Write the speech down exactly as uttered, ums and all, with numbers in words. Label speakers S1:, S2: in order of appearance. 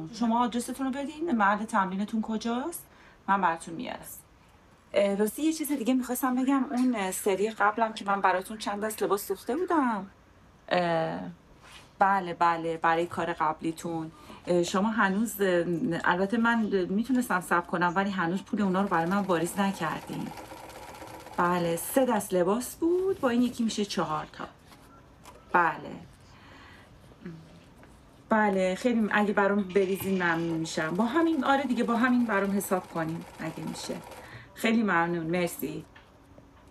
S1: شما آدرستون رو بدین، محل تمرینتون کجاست، من براتون میارم. راستی یه چیز دیگه میخواستم بگم، اون سری قبلم که من براتون چند دست لباس سوخته بودم، بله بله برای کار قبلیتون، شما هنوز، البته من میتونستم صبر کنم ولی هنوز پول اونا رو برای من واریز نکردین. بله سه دست لباس بود، با این یکی میشه چهار تا. بله بله خیلی، اگه برام بریزین ممنون میشم. با همین، آره دیگه با همین برام حساب کنیم اگه میشه. خیلی ممنون، مرسی.